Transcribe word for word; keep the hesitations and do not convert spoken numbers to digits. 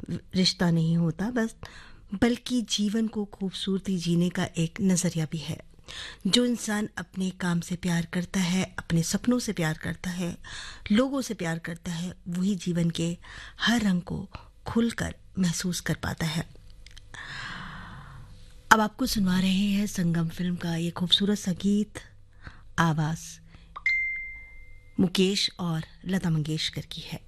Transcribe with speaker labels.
Speaker 1: रिश्ता नहीं होता बस, बल्कि जीवन को खूबसूरती जीने का एक नज़रिया भी है। जो इंसान अपने काम से प्यार करता है, अपने सपनों से प्यार करता है, लोगों से प्यार करता है, वही जीवन के हर रंग को खुलकर महसूस कर पाता है। अब आपको सुनवा रहे हैं संगम फिल्म का ये खूबसूरत सा गीत। आवाज़ मुकेश और लता मंगेशकर की है।